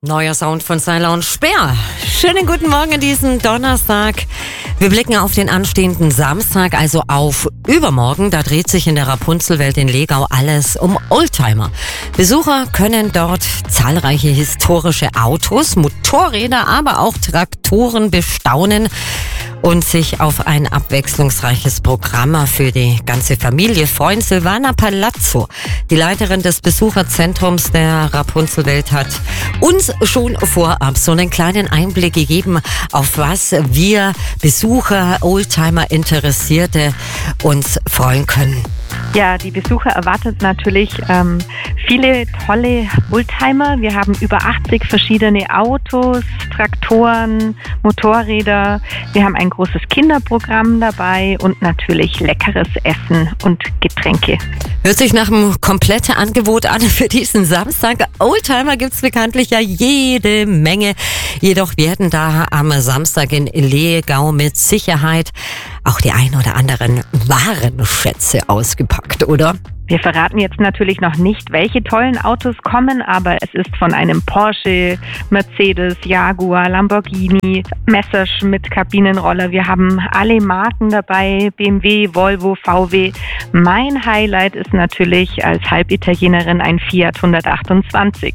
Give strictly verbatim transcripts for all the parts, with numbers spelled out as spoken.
Neuer Sound von Seiler und Speer. Schönen guten Morgen an diesem Donnerstag. Wir blicken auf den anstehenden Samstag, also auf übermorgen. Da dreht sich in der Rapunzelwelt in Legau alles um Oldtimer. Besucher können dort zahlreiche historische Autos, Motorräder, aber auch Traktoren bestaunen und sich auf ein abwechslungsreiches Programm für die ganze Familie freuen. Silvana Palazzo, die Leiterin des Besucherzentrums der Rapunzelwelt, hat uns schon vorab so einen kleinen Einblick gegeben, auf was wir Besucher, Oldtimer, Interessierte uns freuen können. Ja, die Besucher erwartet natürlich ähm, viele tolle Oldtimer. Wir haben über achtzig verschiedene Autos, Traktoren, Motorräder. Wir haben ein großes Kinderprogramm dabei und natürlich leckeres Essen und Getränke. Hört sich nach einem kompletten Angebot an für diesen Samstag. Oldtimer gibt's bekanntlich ja jede Menge. Jedoch werden da am Samstag in Legau mit Sicherheit auch die ein oder anderen Warenschätze ausgepackt, oder? Wir verraten jetzt natürlich noch nicht, welche tollen Autos kommen, aber es ist von einem Porsche, Mercedes, Jaguar, Lamborghini, Messerschmitt Kabinenroller. Wir haben alle Marken dabei, B M W, Volvo, V W. Mein Highlight ist natürlich als Halbitalienerin ein Fiat hundertachtundzwanzig.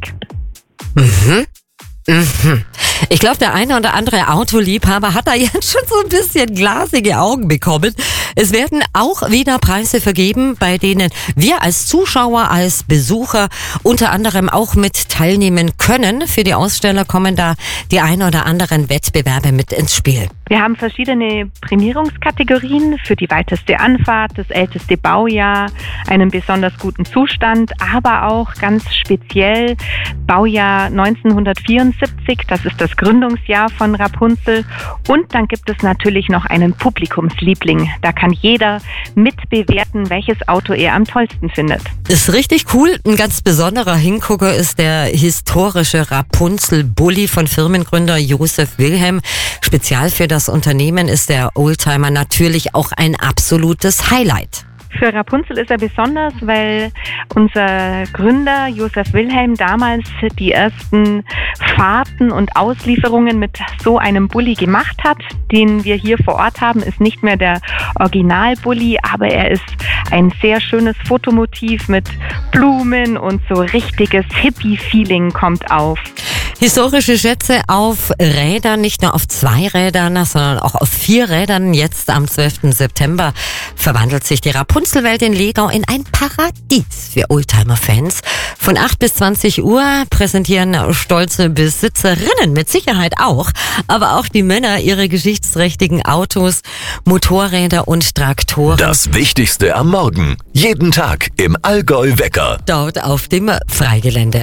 Mhm. Mhm. Ich glaube, der eine oder andere Autoliebhaber hat da jetzt schon so ein bisschen glasige Augen bekommen. Es werden auch wieder Preise vergeben, bei denen wir als Zuschauer, als Besucher unter anderem auch mit teilnehmen können. Für die Aussteller kommen da die ein oder anderen Wettbewerbe mit ins Spiel. Wir haben verschiedene Prämierungskategorien für die weiteste Anfahrt, das älteste Baujahr, einen besonders guten Zustand, aber auch ganz speziell Baujahr neunzehnhundertvierundsiebzig, das ist das Gründungsjahr von Rapunzel. Und dann gibt es natürlich noch einen Publikumsliebling. Da kann jeder mitbewerten, welches Auto er am tollsten findet. Ist richtig cool. Ein ganz besonderer Hingucker ist der historische Rapunzel-Bulli von Firmengründer Josef Wilhelm. Spezial für das Unternehmen ist der Oldtimer natürlich auch ein absolutes Highlight. Für Rapunzel ist er besonders, weil unser Gründer Josef Wilhelm damals die ersten Fahrten und Auslieferungen mit so einem Bulli gemacht hat. Den wir hier vor Ort haben, ist nicht mehr der Original-Bulli, aber er ist ein sehr schönes Fotomotiv mit Blumen und so richtiges Hippie-Feeling kommt auf. Historische Schätze auf Rädern, nicht nur auf zwei Rädern, sondern auch auf vier Rädern. Jetzt am zwölften September verwandelt sich die Rapunzelwelt in Legau in ein Paradies für Oldtimer-Fans. Von acht bis zwanzig Uhr präsentieren stolze Besitzerinnen mit Sicherheit auch, aber auch die Männer ihre geschichtsträchtigen Autos, Motorräder und Traktoren. Das Wichtigste am Morgen. Jeden Tag im Allgäu-Wecker. Dort auf dem Freigelände.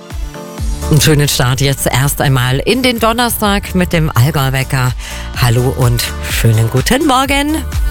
Einen schönen Start jetzt erst einmal in den Donnerstag mit dem Allgäu-Wecker. Hallo und schönen guten Morgen.